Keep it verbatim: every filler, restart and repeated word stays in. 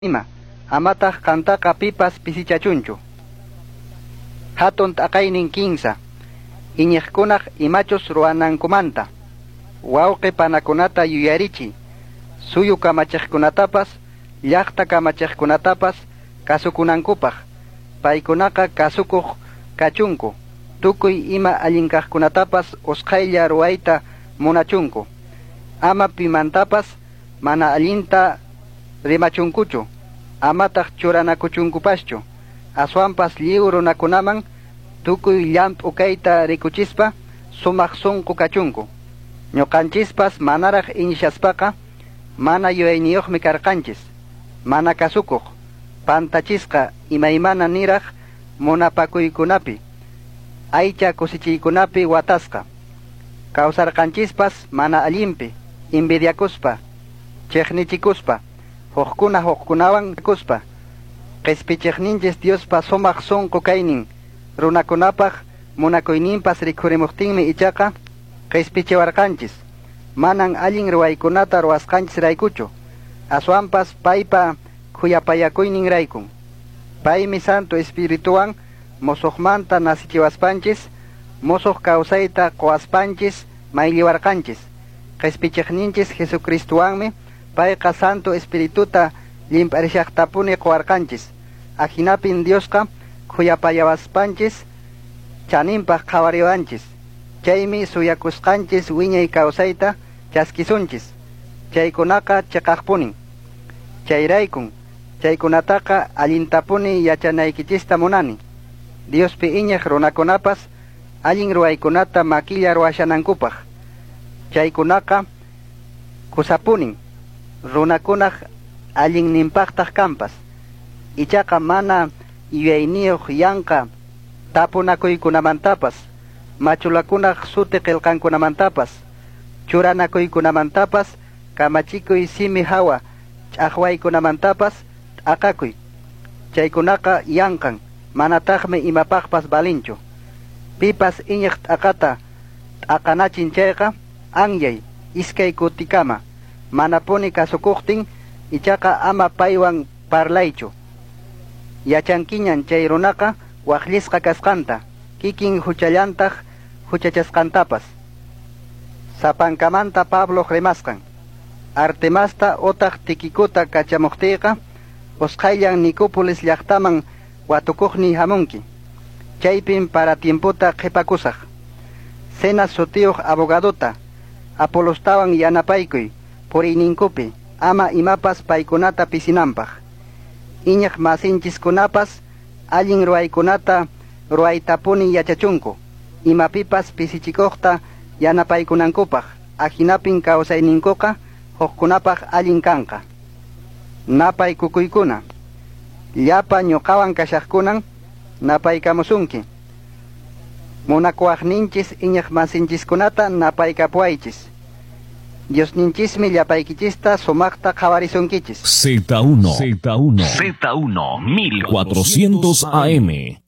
ima amataq kantaqa pipas pisichachunchu. Hatun t'aqaynin kinsa iñiqkunaq imachus ruwanankumanta wawqi panakunata yuyarichi suyu kamachiqkunatapas llaqta kamachiqkunatapas kasukunankupaq paykunaqa kasukuq kachunku tukuy ima allinkaqkunatapas usqaylla ruwayta munachunku ama pimantapas mana allinta rimachunkuchu amataq churanakuchunkupaschu aswanpas lliw runakunaman tukuy llamp'u kayta rikuchispa sumaq sunqu kachunku ñuqanchispas manaraq iñishaspaqa mana yuyayniyuqmi karqanchis mana kasukuq pantachisqa imaymana niraq munapakuykunapi aycha kusichiykunapi watasqa kawsarqanchispas mana allinpi invidiakuspa chiqnichikuspa huqkuna huqkunawan kuspa qhispichiqninchis Diospa sumaq sunqu kaynin runakunapaq munakuyninpas rikhurimuqtinmi ichaqa qhispichiwarqanchis manan allin ruwaykunata ruwasqanchis raykuchu aswanpas paypa khuyapayakuynin raykun paymi Santo Espirituwan musuqmanta nasichiwaspanchis musuq kawsayta quwaspanchis mayliwarqanchis qhispichiqninchis Jesucristuwanmi payqa Santo Espirituta limparishaqtapuni quwarqanchis ajinapin Diosqa khuyapayawaspanchis chaninpaq qhawariwanchis chaymi suyakusqanchis wiñay kawsayta chaskisunchis chaykunaqa chiqaqpunin chayraykun chaykunataqa allintapuni yachanaykichista munani Diospi iñaq runakunapas allin ruwaykunata makilla ruwashanankupaq chaykunaqa kusapunin runakunaq allinninpaqtaq kanpas ichaqa mana yuyayniyuq yanqa tapunakuykunamantapas machulakunaq suti qillqankunamantapas churanakuykunamantapas kamachikuy simi hawa ch'aqwaykunamantapas t'aqakuy chaykunaqa yanqan manataqmi imapaqpas balinchu pipas iñiq t'aqata t'aqanachin chayqa anyay iskay kutikama manapuni kasukuqtin ichaqa ama paywan parlaychu yachankiñan chay runaqa waqllisqa kasqanta kikin huchallantaq huchachasqantapas sapankamanta Pablo rimasqan Artemasta utaq Tikikuta kachamuqtiyqa usqayllan Nicópolis llaqtaman watukuqni hamunki chaypin para tiemputa qhipakusaq Zenas sutiyuq abogadota Apolostawan yanapaykuy puriyninkupi ama imapas paykunata pisinanpaq iñaq masinchiskunapas allin ruwaykunata ruwaytapuni yachachunku imapipas pisichikuqta yanapaykunankupaq ajinapin kawsayninkuqa huqkunapaq allin kanqa napay kukuykuna llapa ñuqawan kashaqkunan napaykamusunki munakuwaqninchis iñaq masinchiskunata napaykapuwaychis Diosninchismi llapaykichista sumaqta qhawarisunkichis Z uno Z uno Z uno mil cuatrocientos A M